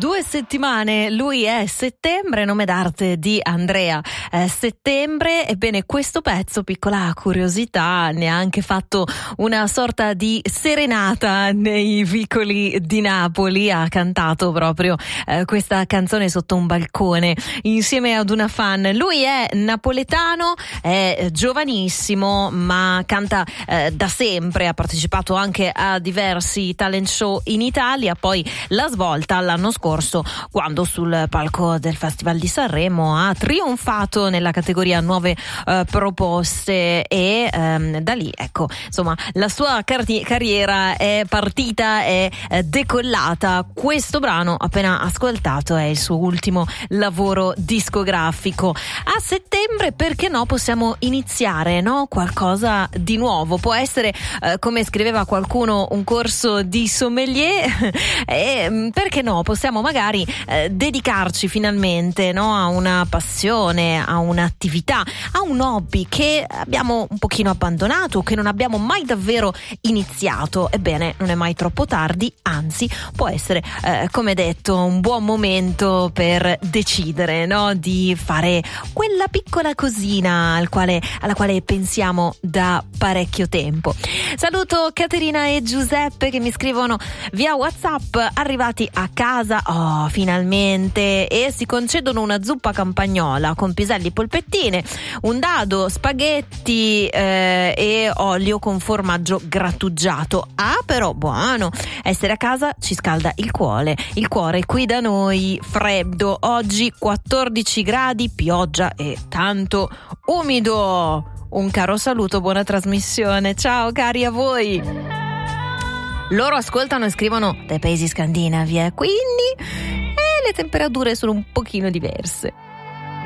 2 settimane, lui è Settembre, nome d'arte di Andrea Settembre. Ebbene, questo pezzo, piccola curiosità, ne ha anche fatto una sorta di serenata nei vicoli di Napoli. Ha cantato proprio questa canzone sotto un balcone insieme ad una fan. Lui è napoletano, è giovanissimo, ma canta da sempre, ha partecipato anche a diversi talent show in Italia, poi la svolta l'anno scorso quando sul palco del Festival di Sanremo ha trionfato nella categoria nuove proposte e da lì, ecco, insomma, la sua carriera è partita, è decollata. Questo brano appena ascoltato è il suo ultimo lavoro discografico. A settembre, perché no, possiamo iniziare, no? Qualcosa di nuovo. Può essere, come scriveva qualcuno, un corso di sommelier e perché no, possiamo magari dedicarci finalmente, no, a una passione, a un'attività, a un hobby che abbiamo un pochino abbandonato, che non abbiamo mai davvero iniziato. Ebbene, non è mai troppo tardi, anzi può essere, come detto, un buon momento per decidere, no, di fare quella piccola cosina alla quale pensiamo da parecchio tempo. Saluto Caterina e Giuseppe che mi scrivono via WhatsApp, arrivati a casa, finalmente, e si concedono una zuppa campagnola con piselli, polpettine, un dado, spaghetti e olio con formaggio grattugiato. Però buono, essere a casa ci scalda il cuore. Qui da noi freddo, oggi 14 gradi, pioggia e tanto umido. Un caro saluto, buona trasmissione, ciao cari a voi. Loro ascoltano e scrivono dai paesi scandinavi, quindi le temperature sono un pochino diverse.